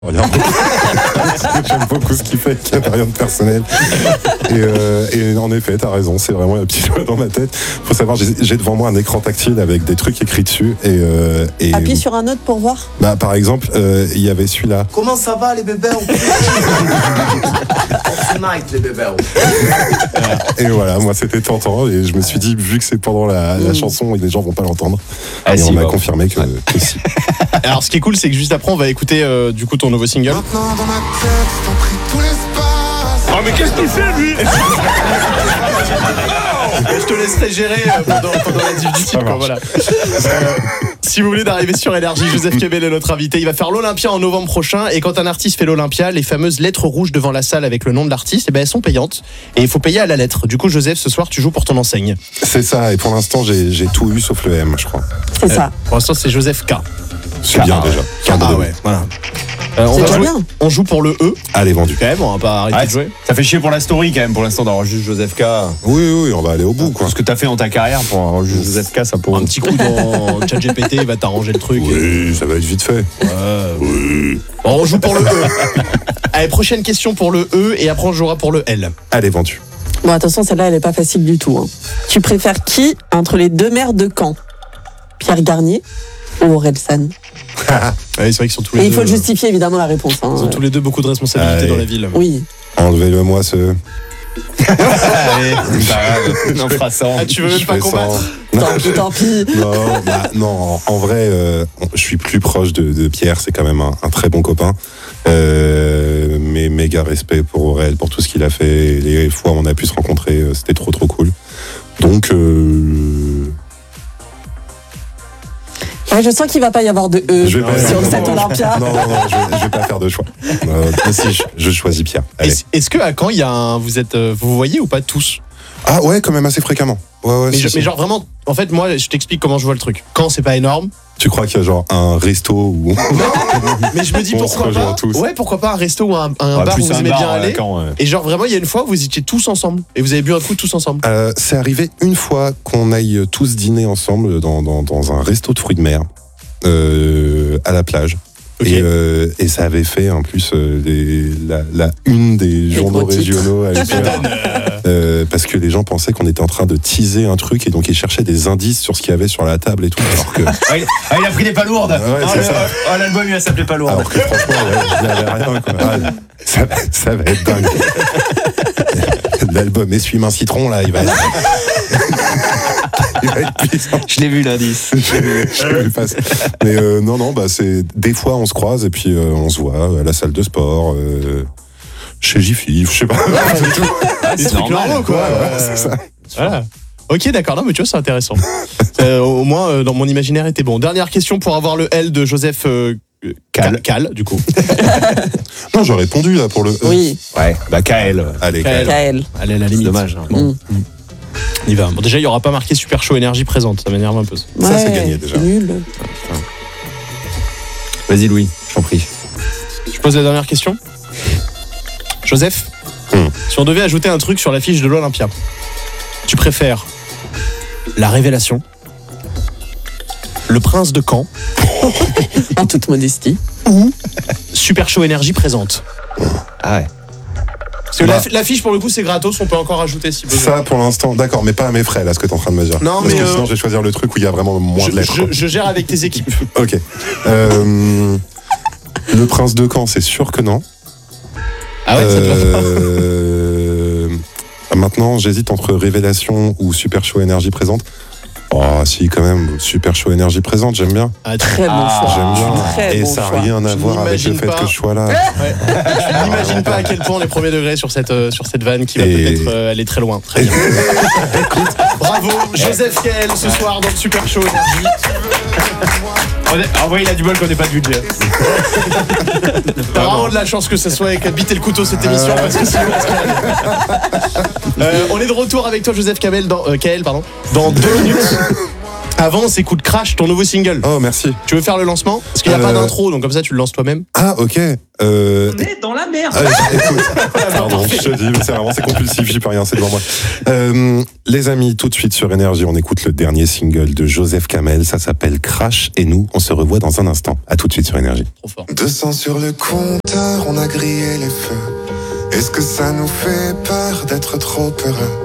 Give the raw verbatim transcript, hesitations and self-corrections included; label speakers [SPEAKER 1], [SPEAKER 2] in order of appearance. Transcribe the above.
[SPEAKER 1] Regarde. J'aime beaucoup ce qu'il fait, qu'il n'y a rien de personnel. Et, euh, et en effet, t'as raison, c'est vraiment un petit doigt dans ma tête. Faut savoir, j'ai, j'ai devant moi un écran tactile avec des trucs écrits dessus. Et, euh, et
[SPEAKER 2] appuie sur un autre pour voir.
[SPEAKER 1] Bah, par exemple, euh, il y avait celui-là.
[SPEAKER 3] Comment ça va les bébés? Night les bébés.
[SPEAKER 1] Et voilà, moi c'était tentant. Et je me suis dit, vu que c'est pendant la, la
[SPEAKER 2] Mm.
[SPEAKER 1] chanson et les gens vont pas l'entendre,
[SPEAKER 4] Ah,
[SPEAKER 1] et
[SPEAKER 4] si,
[SPEAKER 1] on m'a
[SPEAKER 4] bah,
[SPEAKER 1] confirmé que,
[SPEAKER 4] ouais.
[SPEAKER 1] que si.
[SPEAKER 5] Alors, ce qui est cool, c'est que juste après, on va écouter euh, du coup ton nouveau single.
[SPEAKER 6] Maintenant dans ma tête, t'as pris tout l'espace.
[SPEAKER 5] Oh, mais qu'est-ce qu'il fait, lui? Je te laisserai gérer euh, pendant, pendant la diff du titre, quoi, voilà. Euh, si vous voulez d'arriver sur Énergie, Joseph Kebel est notre invité. Il va faire l'Olympia en novembre prochain. Et quand un artiste fait l'Olympia, les fameuses lettres rouges devant la salle avec le nom de l'artiste, eh ben, elles sont payantes. Et il faut payer à la lettre. Du coup, Joseph, ce soir, tu joues pour ton enseigne.
[SPEAKER 1] C'est ça, et pour l'instant, j'ai, j'ai tout eu sauf le M, je crois.
[SPEAKER 2] C'est
[SPEAKER 5] Euh,
[SPEAKER 2] ça.
[SPEAKER 5] Pour l'instant, c'est Joseph K.
[SPEAKER 1] C'est bien déjà.
[SPEAKER 5] Ah ouais, voilà. Euh, on,
[SPEAKER 2] C'est
[SPEAKER 5] va
[SPEAKER 2] déjà
[SPEAKER 5] jouer,
[SPEAKER 2] bien.
[SPEAKER 5] on joue pour le E.
[SPEAKER 1] Allez, vendu.
[SPEAKER 5] Quand même, on va pas arrêter
[SPEAKER 4] Ah,
[SPEAKER 5] de jouer.
[SPEAKER 4] ça fait chier pour la story quand même pour l'instant d'avoir juste Joseph K.
[SPEAKER 1] Oui, oui, on va aller au bout, quoi.
[SPEAKER 4] Ce que t'as fait dans ta carrière pour avoir juste Joseph K, ça pour
[SPEAKER 5] Un petit coup dans ChatGPT, il va t'arranger le truc.
[SPEAKER 1] Oui, ça va être vite fait.
[SPEAKER 5] Ouais.
[SPEAKER 1] Oui.
[SPEAKER 5] Bon, on joue pour le E. Allez, prochaine question pour le E et après on jouera pour le L.
[SPEAKER 1] Allez, vendu.
[SPEAKER 2] Bon, attention, celle-là, elle est pas facile du tout. Hein. Tu préfères qui entre les deux maires de Caen? Pierre Garnier ou Orelsan?
[SPEAKER 5] Ouais, c'est vrai qu'ils sont tous les
[SPEAKER 2] Et
[SPEAKER 5] deux.
[SPEAKER 2] il faut le justifier, évidemment, la réponse. Hein.
[SPEAKER 5] Ils ont tous les deux beaucoup de responsabilités
[SPEAKER 1] Allez.
[SPEAKER 5] dans la ville.
[SPEAKER 2] Oui.
[SPEAKER 1] Enlevez-le moi ce.
[SPEAKER 4] Allez, on fera ça.
[SPEAKER 5] Ah, tu veux même
[SPEAKER 1] Je
[SPEAKER 5] pas
[SPEAKER 1] fais
[SPEAKER 5] combattre?
[SPEAKER 1] sans.
[SPEAKER 2] Tant pis, tant pis.
[SPEAKER 1] Non, bah, non, en, en vrai, euh, je suis plus proche de, de Pierre, c'est quand même un, un très bon copain. Euh, mais méga respect pour Aurel, pour tout ce qu'il a fait. Les fois où on a pu se rencontrer, euh, c'était trop trop cool. Donc, euh,
[SPEAKER 2] Ouais, je sens qu'il va pas y avoir de E
[SPEAKER 1] je vais pas
[SPEAKER 2] sur
[SPEAKER 1] non,
[SPEAKER 2] cette
[SPEAKER 1] non,
[SPEAKER 2] Olympia.
[SPEAKER 1] Non, non, non, je, vais- je vais pas faire de choix. Euh, mais si, je, je choisis Pierre. Allez.
[SPEAKER 5] Est-ce, est-ce que à Caen, il y a un, vous êtes, euh, vous voyez ou pas tous?
[SPEAKER 1] Ah ouais, quand même assez fréquemment. Ouais, ouais,
[SPEAKER 5] mais,
[SPEAKER 1] si,
[SPEAKER 5] je-
[SPEAKER 1] si.
[SPEAKER 5] mais genre vraiment, en fait, moi, je t'explique comment je vois le truc. Caen, c'est pas énorme.
[SPEAKER 1] Tu crois qu'il y a genre un resto où.
[SPEAKER 5] Mais je me dis
[SPEAKER 1] On se
[SPEAKER 5] pourquoi
[SPEAKER 1] rejoint
[SPEAKER 5] pas.
[SPEAKER 1] tous.
[SPEAKER 5] Ouais, pourquoi pas un resto ou un, un
[SPEAKER 4] Ouais,
[SPEAKER 5] bar
[SPEAKER 4] plus
[SPEAKER 5] où vous
[SPEAKER 4] un
[SPEAKER 5] aimez
[SPEAKER 4] bar,
[SPEAKER 5] bien
[SPEAKER 4] ouais,
[SPEAKER 5] aller.
[SPEAKER 4] quand, ouais.
[SPEAKER 5] Et genre vraiment, il y a une fois, vous étiez tous ensemble et vous avez bu un coup tous ensemble.
[SPEAKER 1] Euh, c'est arrivé une fois qu'on aille tous dîner ensemble dans, dans, dans un resto de fruits de mer euh, à la plage.
[SPEAKER 5] Ok.
[SPEAKER 1] Et, euh, et ça avait fait en plus euh, les- la, la une des journaux
[SPEAKER 2] gros titres.
[SPEAKER 1] régionaux à l'époque. Euh, parce que les gens pensaient qu'on était en train de teaser un truc et donc ils cherchaient des indices sur ce qu'il y avait sur la table et tout. Alors que,
[SPEAKER 4] Ah, il, ah, il a pris des pas lourdes.
[SPEAKER 1] Ouais,
[SPEAKER 4] Ah,
[SPEAKER 1] c'est
[SPEAKER 4] le-
[SPEAKER 1] ça.
[SPEAKER 4] ah, l'album il va s'appeler pas lourd.
[SPEAKER 1] alors que franchement, il n'y avait rien. Quoi. Ah, ça, va- ça va être dingue. L'album Essuie-main citron, là, il va être. il va être puissant.
[SPEAKER 4] Je l'ai vu l'indice.
[SPEAKER 1] Je l'ai vu passer. Mais euh, non, non, bah, c'est des fois on se croise et puis euh, on se voit à la salle de sport, euh, chez Jiffy, je sais pas. C'est tout.
[SPEAKER 5] Des trucs normaux, quoi.
[SPEAKER 1] Ouais, ouais,
[SPEAKER 5] Euh,
[SPEAKER 1] c'est ça.
[SPEAKER 5] Voilà. Ok, d'accord, non, mais tu vois, c'est intéressant. Euh, au moins, euh, dans mon imaginaire, était bon. Dernière question pour avoir le L de Joseph euh, Cal. Cal, du coup.
[SPEAKER 1] Non, j'ai répondu là pour le. E.
[SPEAKER 2] Oui,
[SPEAKER 4] Ouais, bah K L.
[SPEAKER 1] Allez,
[SPEAKER 5] Kael.
[SPEAKER 2] Kael.
[SPEAKER 5] Allez, à la limite.
[SPEAKER 4] dommage. hein.
[SPEAKER 5] Bon,
[SPEAKER 2] Mm.
[SPEAKER 5] il va. Bon, déjà, il n'y aura pas marqué Super Show Énergie présente. Ça m'énerve un peu.
[SPEAKER 1] Ça, c'est
[SPEAKER 2] Ouais,
[SPEAKER 1] gagné, déjà.
[SPEAKER 2] c'est nul.
[SPEAKER 4] Vas-y Louis, je t'en prie.
[SPEAKER 5] Je pose la dernière question. Joseph,
[SPEAKER 1] Hmm.
[SPEAKER 5] si on devait ajouter un truc sur l'affiche de l'Olympia, tu préfères la révélation, le prince de Caen,
[SPEAKER 2] En toute modestie.
[SPEAKER 5] Super Show Énergie présente?
[SPEAKER 4] Ah ouais.
[SPEAKER 5] Parce que
[SPEAKER 1] Bah.
[SPEAKER 5] l'aff- l'affiche, pour le coup, c'est gratos, on peut encore ajouter si besoin.
[SPEAKER 1] Ça pour l'instant, d'accord, mais pas à mes frais là, ce que t'es en train de me dire.
[SPEAKER 5] Non,
[SPEAKER 1] Parce
[SPEAKER 5] mais,
[SPEAKER 1] que
[SPEAKER 5] euh,
[SPEAKER 1] sinon, je vais choisir le truc où il y a vraiment moins
[SPEAKER 5] je,
[SPEAKER 1] de lettres.
[SPEAKER 5] je-
[SPEAKER 1] quoi.
[SPEAKER 5] je gère avec tes équipes.
[SPEAKER 1] Ok. Euh, le prince de Caen, c'est sûr que non.
[SPEAKER 5] Ah ouais, ça te va pas.
[SPEAKER 1] Euh, Maintenant, j'hésite entre Révélation ou Super Show Énergie présente. Oh, si, quand même, Super Show Énergie présente, j'aime bien.
[SPEAKER 5] Ah,
[SPEAKER 2] Très bon
[SPEAKER 4] Ah,
[SPEAKER 2] choix.
[SPEAKER 1] J'aime bien.
[SPEAKER 2] Très
[SPEAKER 1] Et
[SPEAKER 2] bon
[SPEAKER 1] ça
[SPEAKER 2] choix.
[SPEAKER 1] n'a rien à
[SPEAKER 5] Je
[SPEAKER 1] voir avec le
[SPEAKER 5] n'imagine
[SPEAKER 1] fait
[SPEAKER 5] pas.
[SPEAKER 1] que je sois là.
[SPEAKER 5] Ouais. Je n'imagine pas à quel point les premiers degrés sur cette, euh, sur cette vanne qui va
[SPEAKER 1] Et-
[SPEAKER 5] peut-être euh, aller très loin. Très bien. Bravo, Joseph Kael ce soir dans le Super Show Énergie.
[SPEAKER 4] En vrai, il a du bol qu'on n'ait pas de budget.
[SPEAKER 5] T'as vraiment de la chance que ce soit avec Bite et le couteau cette émission parce que sinon on se calme. euh, On est de retour avec toi Joseph Kael dans, euh, Kael, pardon, dans deux minutes. Avant, on s'écoute Crash, ton nouveau single.
[SPEAKER 1] Oh, merci.
[SPEAKER 5] Tu veux faire le lancement? Parce qu'il n'y a
[SPEAKER 1] Euh,
[SPEAKER 5] pas d'intro, donc comme ça, tu le lances toi-même.
[SPEAKER 1] Ah, ok. Euh,
[SPEAKER 7] On est dans la merde.
[SPEAKER 1] Ah, écoute, pardon, je te dis, mais c'est vraiment c'est compulsif, j'y peux rien, c'est devant moi. Euh, les amis, tout de suite sur Énergie, on écoute le dernier single de Joseph Kamel, ça s'appelle Crash, et nous, on se revoit dans un instant. À tout de suite sur Énergie.
[SPEAKER 5] Trop fort.
[SPEAKER 6] deux cents sur le compteur, on a grillé les feux. Est-ce que ça nous fait peur d'être trop heureux?